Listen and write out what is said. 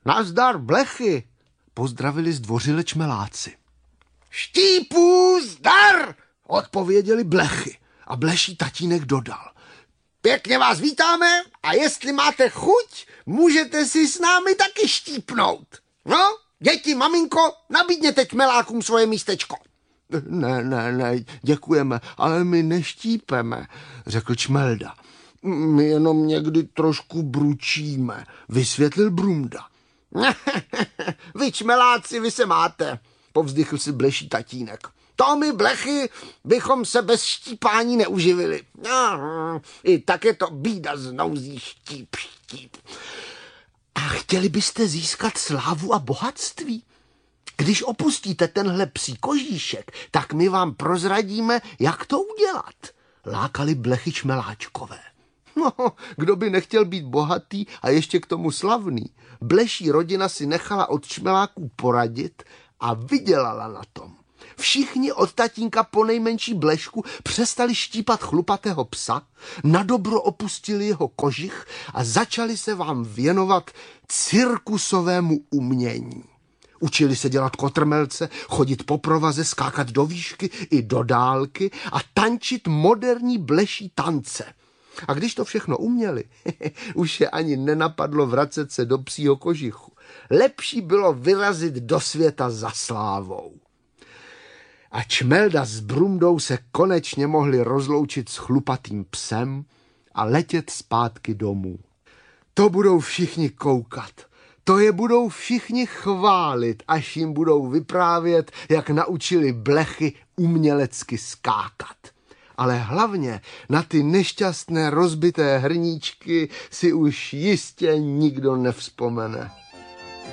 Nazdar, blechy, pozdravili zdvořile čmeláci. Štípů zdar, odpověděli blechy a bleší tatínek dodal. Pěkně vás vítáme a jestli máte chuť, můžete si s námi taky štípnout. No, děti, maminko, nabídněte čmelákům svoje místečko. Ne, děkujeme, ale my neštípeme, řekl Čmelda. My jenom někdy trošku bručíme, vysvětlil Brumda. Vy čmeláci, vy se máte, povzdychl si bleší tatínek. To my blechy bychom se bez štípání neuživili. I tak je to bída z nouzí štíp. A chtěli byste získat slávu a bohatství? Když opustíte tenhle psí kožíšek, tak my vám prozradíme, jak to udělat, lákali blechy čmeláčkové. No, kdo by nechtěl být bohatý a ještě k tomu slavný? Bleší rodina si nechala od čmeláků poradit a vydělala na tom. Všichni od tatínka po nejmenší blešku přestali štípat chlupatého psa, nadobro opustili jeho kožich a začali se vám věnovat cirkusovému umění. Učili se dělat kotrmelce, chodit po provaze, skákat do výšky i do dálky a tančit moderní bleší tance. A když to všechno uměli, už je ani nenapadlo vracet se do psího kožichu. Lepší bylo vyrazit do světa za slávou. A Čmelda s Brumdou se konečně mohli rozloučit s chlupatým psem a letět zpátky domů. To budou všichni koukat. To je budou všichni chválit, až jim budou vyprávět, jak naučili blechy umělecky skákat. Ale hlavně na ty nešťastné rozbité hrníčky si už jistě nikdo nevzpomene.